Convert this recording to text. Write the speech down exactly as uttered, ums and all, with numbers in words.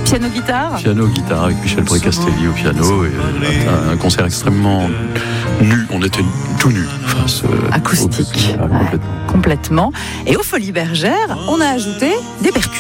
Piano-guitare. Piano-guitare avec Michel Précastelli au piano. Et un, un concert extrêmement nu. On était tout nus face acoustique. Au, complètement. Ouais, complètement. Et aux Folies Bergères, on a ajouté des percus.